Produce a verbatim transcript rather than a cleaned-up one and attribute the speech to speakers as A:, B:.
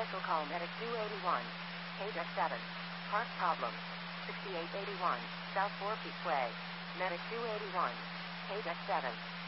A: Special call Medic two eighty-one. Paydeck seven. Park problem. sixty-eight eighty-one. South four Peaks Way. Medic two eighty-one. Paydeck seven.